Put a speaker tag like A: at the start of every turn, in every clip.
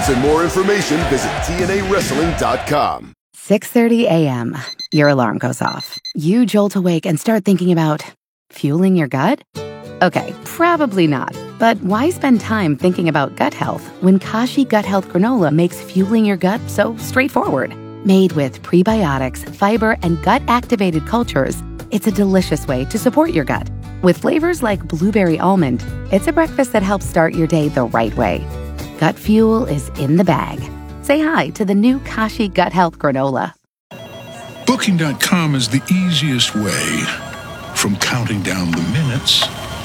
A: tickets and more information, visit TNAWrestling.com.
B: 6:30 a.m. Your alarm goes off. You jolt awake and start thinking about fueling your gut? Okay, probably not. But why spend time thinking about gut health when Kashi Gut Health Granola makes fueling your gut so straightforward? Made with prebiotics, fiber, and gut-activated cultures, it's a delicious way to support your gut. With flavors like blueberry almond, it's a breakfast that helps start your day the right way. Gut fuel is in the bag. Say hi to the new Kashi Gut Health Granola.
C: Booking.com is the easiest way from counting down the minutes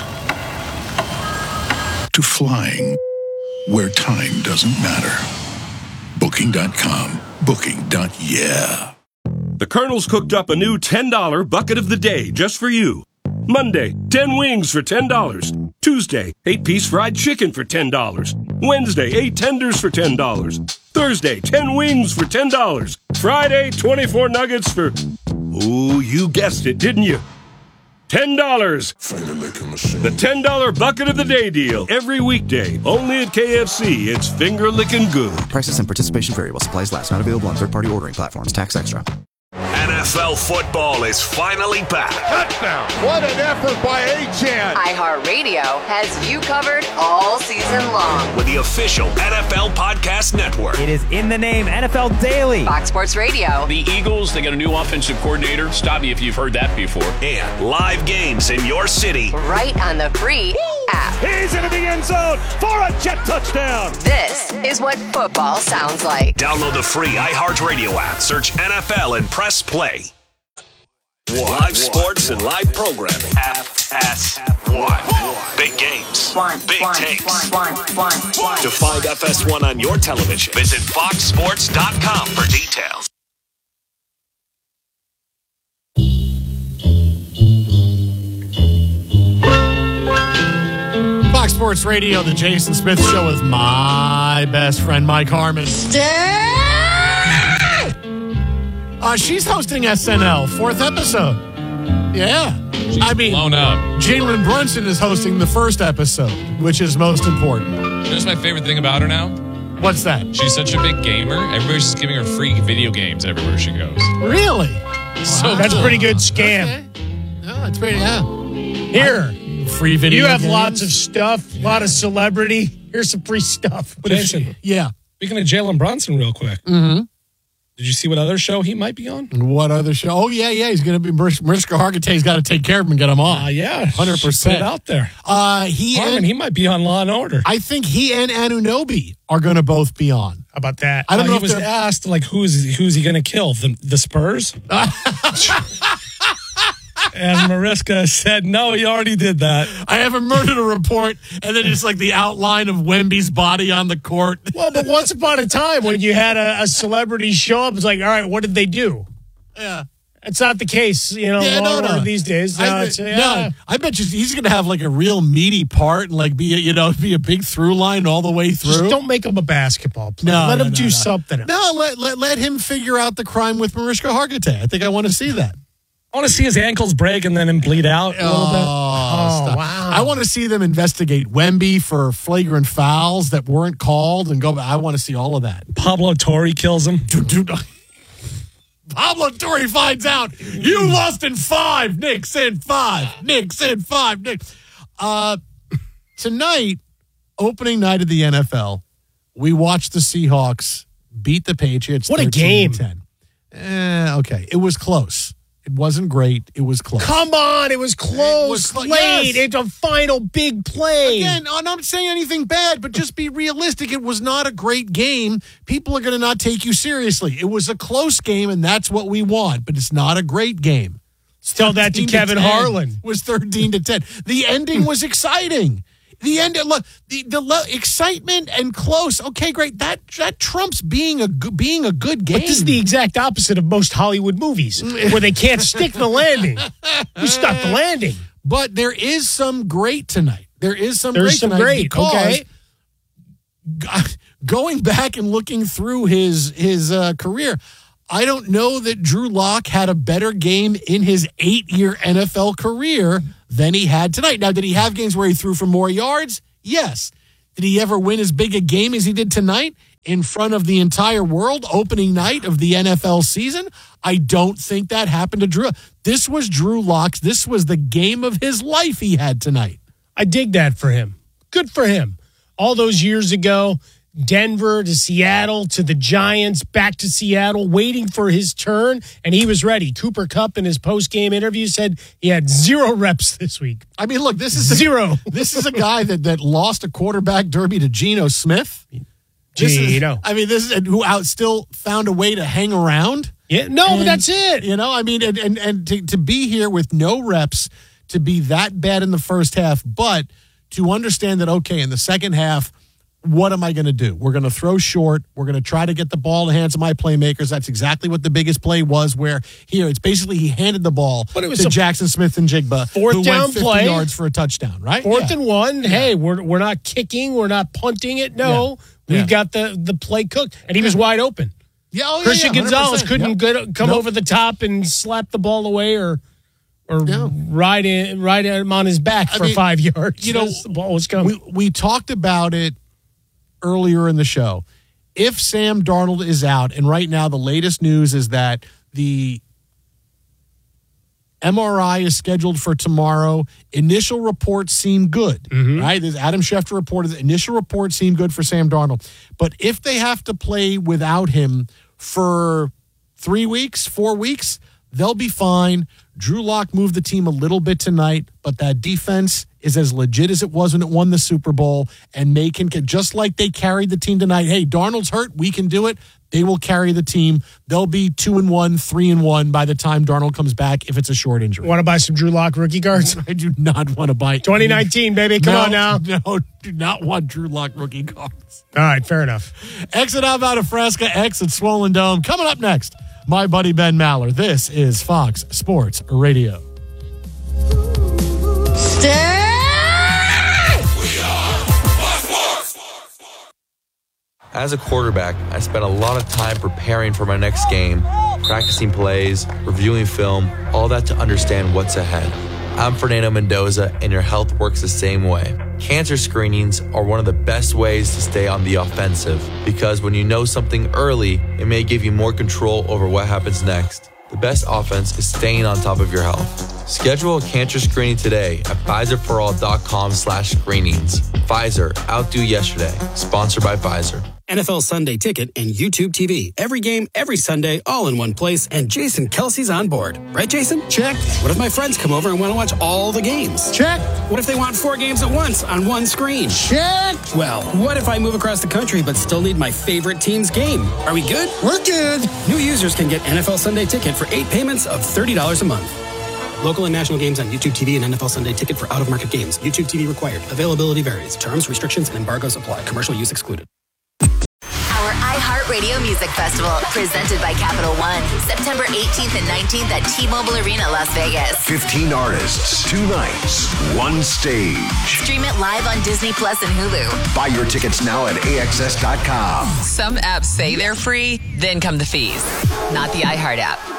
C: to flying where time doesn't matter. Booking.com. Booking.yeah.
D: The Colonel's cooked up a new $10 bucket of the day just for you. Monday, 10 wings for $10. Tuesday, 8-piece fried chicken for $10. Wednesday, 8 tenders for $10. Thursday, 10 wings for $10. Friday, 24 nuggets for... Ooh, you guessed it, didn't you? $10. The $10 bucket of the day deal. Every weekday, only at KFC. It's finger-licking good.
E: Prices and participation vary while supplies last. Not available on third-party ordering platforms. Tax extra.
F: NFL football is finally back.
G: Touchdown. What an effort by Achane.
H: iHeartRadio has you covered all season long.
F: With the official NFL Podcast Network.
I: It is in the name, NFL Daily.
H: Fox Sports Radio.
J: The Eagles, they got a new offensive coordinator. Stop me if you've heard that before.
F: And live games in your city.
H: Right on the free app.
K: He's into the end zone for a jet touchdown.
H: This is what football sounds like.
F: Download the free iHeartRadio app. Search NFL and press play. Live sports and live programming. FS1. Big games. Big takes. To find FS1 on your television, visit foxsports.com for details.
L: Fox Sports Radio, the Jason Smith Show with my best friend, Mike Harmon. She's hosting SNL, 4th episode. Yeah.
M: She's blown up.
L: Jalen Brunson is hosting the first episode, which is most important.
M: You know what's my favorite thing about her now?
L: What's that?
M: She's such a big gamer. Everybody's just giving her free video games everywhere she goes.
L: Really?
M: So
K: that's
M: cool.
K: a pretty good scam.
L: Okay. No, that's pretty, yeah.
K: Here.
L: Free video
K: You have
L: games.
K: lots of stuff, a lot of celebrity. Here's some free stuff.
L: But Jason, yeah.
N: Speaking of Jalen Brunson real quick.
L: Mm-hmm.
N: Did you see what other show he might be on?
L: What other show? Oh, yeah. He's going to be... Mariska Hargitay's got to take care of him and get him on.
N: Yeah.
L: 100%.
N: Put it out there. He might be on Law & Order.
L: I think he and Anunoby are going to both be on.
N: How about that?
L: I don't know
N: he
L: if
N: was
L: they're-
N: asked, like, who's he going to kill? The Spurs? And Mariska said, no, he already did that.
L: I have a murder report, and then it's like the outline of Wemby's body on the court.
K: Well, but once upon a time when you had a celebrity show up, it's like, all right, what did they do?
L: Yeah.
K: It's not the case,
L: no.
K: these days.
L: I bet you he's going to have like a real meaty part and like be a big through line all the way through.
K: Just don't make him a basketball player. Let him do something else.
L: No, let him figure out the crime with Mariska Hargitay. I think I want to see that.
N: I want to see his ankles break and then him bleed out a little bit.
L: Oh,
K: wow.
L: I want to see them investigate Wemby for flagrant fouls that weren't called and go. I want to see all of that.
N: Pablo Torre kills him.
L: Pablo Torre finds out you lost in 5. Knicks in 5. Knicks in 5. Knicks. Tonight, opening night of the NFL, we watched the Seahawks beat the Patriots.
K: What a game.
L: 13-10. Okay, it was close. It wasn't great. It was close.
K: Come on, it was close. Late.
L: Yes.
K: It's a final big play.
L: Again, I'm not saying anything bad, but just be realistic. It was not a great game. People are going to not take you seriously. It was a close game, and that's what we want, but it's not a great game.
K: Tell that to Kevin Harlan.
L: It was 13-10. The ending was exciting. The end, the excitement and close. Okay, great. That trumps being a good game.
K: But this is the exact opposite of most Hollywood movies, where they can't stick the landing. We stuck the landing.
L: But there is some great tonight. There's some
K: great
L: because
K: okay.
L: Going back and looking through his career, I don't know that Drew Lock had a better game in his 8-year NFL career than he had tonight. Now, did he have games where he threw for more yards? Yes. Did he ever win as big a game as he did tonight? in front of the entire world opening night of the NFL season. I don't think that happened to Drew. This was Drew Lock's. This was the game of his life he had tonight.
K: I dig that for him. Good for him. All those years ago, Denver to Seattle to the Giants, back to Seattle, waiting for his turn, and he was ready. Cooper Kupp in his post-game interview said he had 0 reps this week.
L: I mean, look, this is
K: 0.
L: This is a guy that lost a quarterback derby to Geno Smith. This is who still found a way to hang around.
K: Yeah, but that's it.
L: And to be here with no reps, to be that bad in the first half, but to understand that, okay, in the second half, what am I going to do? We're going to throw short. We're going to try to get the ball in the hands of my playmakers. That's exactly what the biggest play was, where here it's basically he handed the ball to Jackson Smith and Jigba,
K: who went
L: 50 yards for a touchdown, right?
K: 4th and 1. Hey, we're not kicking. We're not punting it. No, we've got the play cooked, and he was wide open. Christian Gonzalez couldn't come over the top and slap the ball away or ride him on his back for 5 yards. The ball was coming.
L: We talked about it earlier in the show. If Sam Darnold is out, and right now the latest news is that the MRI is scheduled for tomorrow. Initial reports seem good, right? Adam Schefter reported that initial reports seem good for Sam Darnold. But if they have to play without him for 3 weeks, 4 weeks, they'll be fine. Drew Lock moved the team a little bit tonight, but that defense is as legit as it was when it won the Super Bowl, and they can, just like they carried the team tonight. Hey, Darnold's hurt. We can do it. They will carry the team. They'll be 2-1, 3-1 by the time Darnold comes back if it's a short injury.
K: Want to buy some Drew Lock rookie cards?
L: I do not want to buy
K: 2019, baby. Come on now.
L: No, do not want Drew Lock rookie cards.
K: All right, fair enough.
L: Exit out of Fresca, exit Swollen Dome. Coming up next, my buddy Ben Maller. This is Fox Sports Radio.
O: As a quarterback, I spent a lot of time preparing for my next game, practicing plays, reviewing film, all that to understand what's ahead. I'm Fernando Mendoza, and your health works the same way. Cancer screenings are one of the best ways to stay on the offensive, because when you know something early, it may give you more control over what happens next. The best offense is staying on top of your health. Schedule a cancer screening today at Pfizerforall.com/screenings. Pfizer, outdo yesterday. Sponsored by Pfizer.
P: NFL Sunday Ticket and YouTube TV. Every game, every Sunday, all in one place. And Jason Kelsey's on board. Right, Jason?
L: Check.
P: What if my friends come over and want to watch all the games?
L: Check.
P: What if they want 4 games at once on one screen?
L: Check.
P: Well, what if I move across the country but still need my favorite team's game? Are we good?
L: We're good.
P: New users can get NFL Sunday Ticket for 8 payments of $30 a month. Local and national games on YouTube TV and NFL Sunday Ticket for out-of-market games. YouTube TV required. Availability varies. Terms, restrictions, and embargoes apply. Commercial use excluded.
H: Our iHeartRadio Music Festival, presented by Capital One, September 18th and 19th at T-Mobile Arena, Las Vegas.
A: 15 artists, 2 nights, 1 stage.
H: Stream it live on Disney Plus and Hulu.
A: Buy your tickets now at AXS.com.
Q: Some apps say they're free, then come the fees. Not the iHeart app.